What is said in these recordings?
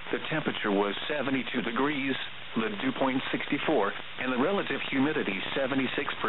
The temperature was 72 degrees, the dew point 64, and the relative humidity 76%.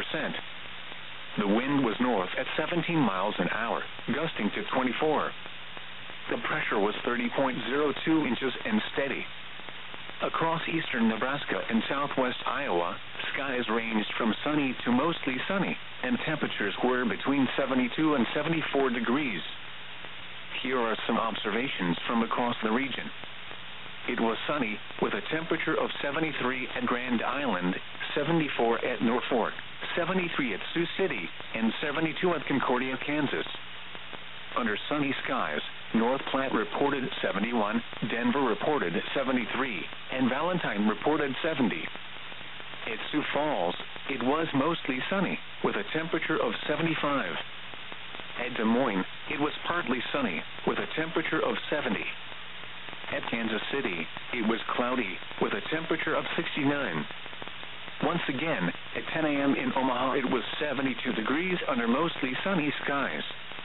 The wind was north at 17 miles an hour, gusting to 24. The pressure was 30.02 inches and steady. Across eastern Nebraska and southwest Iowa, skies ranged from sunny to mostly sunny, and temperatures were between 72 and 74 degrees. Here are some observations from across the region. It was sunny, with a temperature of 73 at Grand Island, 74 at Norfolk, 73 at Sioux City, and 72 at Concordia, Kansas. Under sunny skies, North Platte reported 71, Denver reported 73, and Valentine reported 70. At Sioux Falls, it was mostly sunny, with a temperature of 75. At Des Moines, it was partly sunny, with a temperature of 70. At Kansas City, it was cloudy, with a temperature of 69. Once again, at 10 a.m. in Omaha, it was 72 degrees under mostly sunny skies.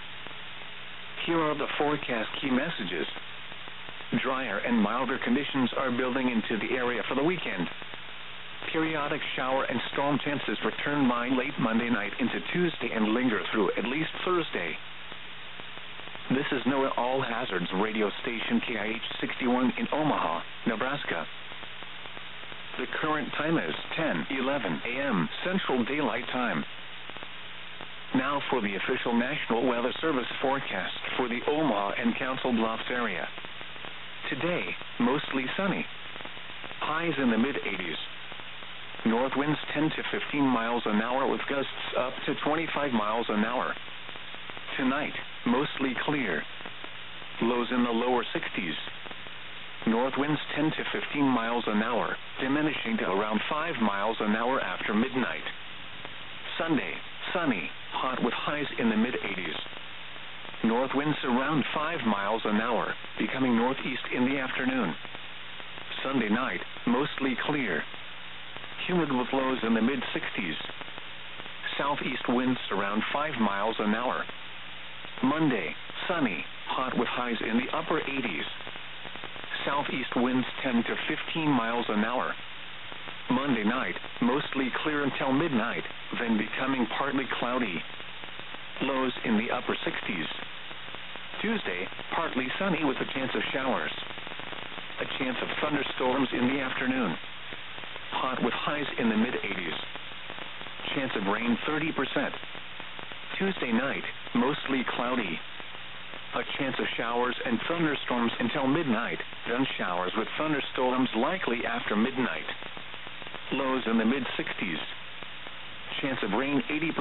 Here are the forecast key messages. Drier and milder conditions are building into the area for the weekend. Periodic shower and storm chances return by late Monday night into Tuesday and linger through at least Thursday. This is NOAA All Hazards radio station KIH 61 in Omaha, Nebraska. The current time is 10:11 a.m. Central Daylight Time. Now for the official National Weather Service forecast for the Omaha and Council Bluffs area. Today, mostly sunny. Highs in the mid-80s. North winds 10 to 15 miles an hour with gusts up to 25 miles an hour. Tonight, mostly clear. Lows in the lower 60s. North winds 10 to 15 miles an hour, diminishing to around 5 miles an hour after midnight. Sunday, sunny, hot with highs in the mid-80s. North winds around 5 miles an hour, becoming northeast in the afternoon. Sunday night, mostly clear. Humid with lows in the mid-60s. Southeast winds around 5 miles an hour. Monday, sunny, hot with highs in the upper 80s. Southeast winds 10 to 15 miles an hour. Monday night, mostly clear until midnight, then becoming partly cloudy. Lows in the upper 60s. Tuesday, partly sunny with a chance of showers. A chance of thunderstorms in the afternoon. Hot with highs in the mid-80s. Chance of rain 30%. Tuesday night, mostly cloudy. A chance of showers and thunderstorms until midnight, then showers with thunderstorms likely after midnight. Lows in the mid-60s. Chance of rain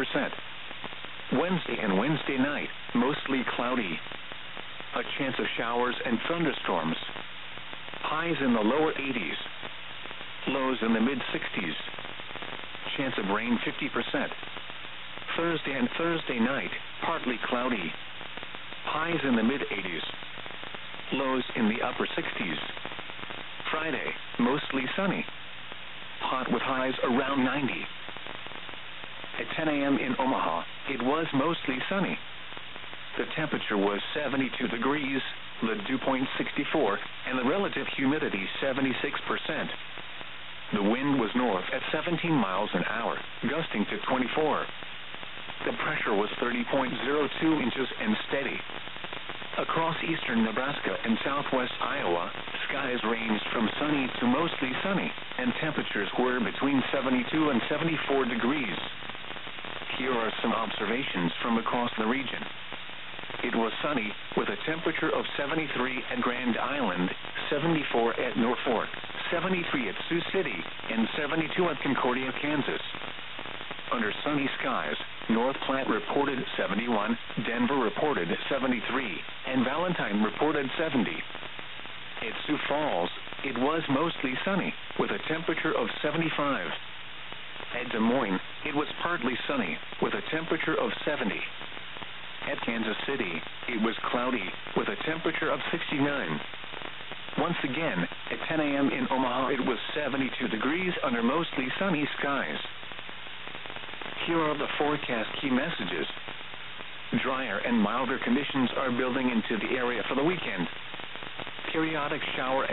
80%. Wednesday and Wednesday night, mostly cloudy. A chance of showers and thunderstorms. Highs in the lower 80s. Lows in the mid-60s. Chance of rain 50%. Thursday and Thursday night, partly cloudy. Highs in the mid-80s. Lows in the upper 60s. Friday, mostly sunny. Hot with highs around 90. At 10 a.m. in Omaha, it was mostly sunny. The temperature was 72 degrees, the dew point 64, and the relative humidity 76%. The wind was north at 17 miles an hour, gusting to 24. The pressure was 30.02 inches and steady. Across eastern Nebraska and southwest Iowa, skies ranged from sunny to mostly sunny, and temperatures were between 72 and 74 degrees. Here are some observations from across the region. It was sunny, with a temperature of 73 at Grand Island, 74 at Norfolk, 73 at Sioux City, and 72 at Concordia, Kansas. Under sunny skies, North Platte reported 71, Denver reported 73, and Valentine reported 70. At Sioux Falls, it was mostly sunny, with a temperature of 75. At Des Moines, it was partly sunny, with a temperature of 70. At Kansas City, it was cloudy, with a temperature of 69. Once again, at 10 a.m. in Omaha, it was 72 degrees under mostly sunny skies. Here are the forecast key messages. Drier and milder conditions are building into the area for the weekend. Periodic shower and